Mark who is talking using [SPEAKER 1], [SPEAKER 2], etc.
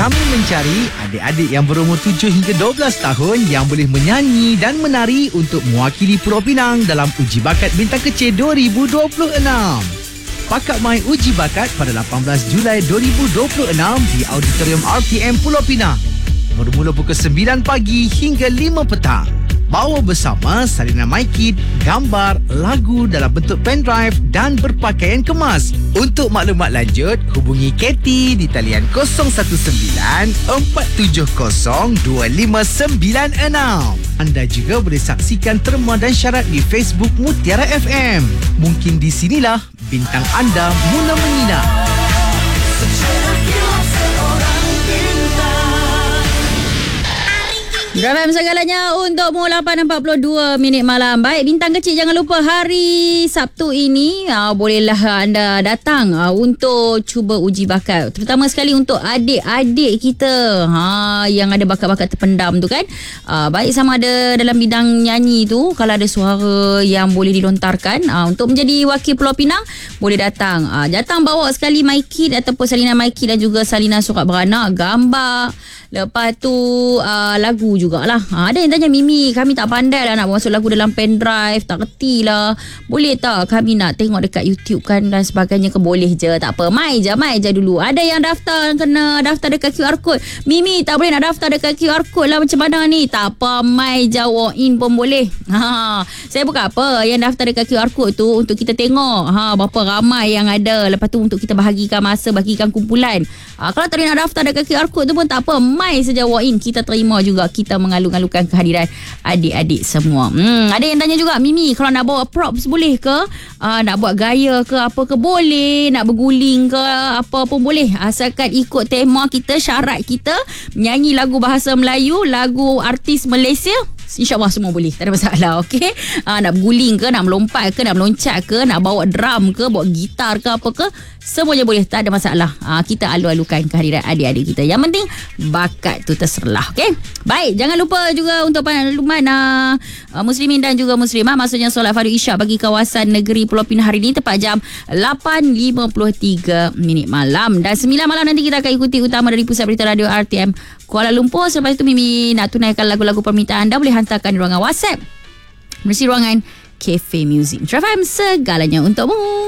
[SPEAKER 1] Kami mencari adik-adik yang berumur 7 hingga 12 tahun yang boleh menyanyi dan menari untuk mewakili Pulau Pinang dalam Uji Bakat Bintang Kecil 2026. Pakat main uji bakat pada 18 Julai 2026 di Auditorium RTM Pulau Pinang. Bermula pukul 9 pagi hingga 5 petang. Bawa bersama salinan mic kit, gambar, lagu dalam bentuk pendrive dan berpakaian kemas. Untuk maklumat lanjut, hubungi Katie di talian 017-470-2596. Anda juga boleh saksikan terma dan syarat di Facebook Mutiara FM. Mungkin di sinilah bintang anda mula menyinar.
[SPEAKER 2] Drive segalanya untuk mu 8.42 minit malam. Baik, bintang kecil, jangan lupa hari Sabtu ini bolehlah anda datang untuk cuba uji bakat. Terutama sekali untuk adik-adik kita yang ada bakat-bakat terpendam tu kan. Baik sama ada dalam bidang nyanyi tu, kalau ada suara yang boleh dilontarkan untuk menjadi wakil Pulau Pinang, boleh datang. Datang bawa sekali mic kit ataupun salinan mic kit dan juga salinan surat beranak, gambar. Lepas tu lagu jugalah. Ada yang tanya, Mimi, kami tak pandai lah nak masuk lagu dalam pendrive, tak reti lah. Boleh tak kami nak tengok dekat YouTube kan dan sebagainya ke? Boleh je, tak apa. Mai je dulu. Ada yang daftar, kena daftar dekat QR code. Mimi, tak boleh nak daftar dekat QR code lah, macam mana ni? Tak apa, mai je, walk in pun boleh. Saya bukan apa, yang daftar dekat QR code tu untuk kita tengok berapa ramai yang ada. Lepas tu untuk kita bahagikan masa, bahagikan kumpulan. Kalau tak boleh nak daftar dekat QR code tu pun tak apa, mai saja walk in, kita terima juga. Kita mengalu-alukan kehadiran adik-adik semua. Ada yang tanya juga, Mimi, kalau nak bawa props boleh ke? Nak buat gaya ke apa ke boleh, nak berguling ke apa pun boleh, asalkan ikut tema kita, syarat kita, menyanyi lagu bahasa Melayu, lagu artis Malaysia, InsyaAllah semua boleh, tak ada masalah. Okay, nak berguling ke, nak melompat ke, nak meloncat ke, nak bawa drum ke, bawa gitar ke, apa ke, semuanya boleh, tak ada masalah. Kita alu-alukan kehadiran adik-adik kita. Yang penting bakat tu terserlah. Okay, baik, jangan lupa juga untuk maklumat muslimin dan juga muslimah, maksudnya solat fardu isyak bagi kawasan negeri Pulau Pinang hari ini tepat jam 8.53 minit malam. Dan 9 malam nanti kita akan ikuti utama dari Pusat Berita Radio RTM Kuala Lumpur. Selepas itu Mimi nak tunaikan lagu-lagu permintaan anda, boleh hantarkan di ruangan WhatsApp melalui ruangan Cafe Music. Drive segalanya untukmu.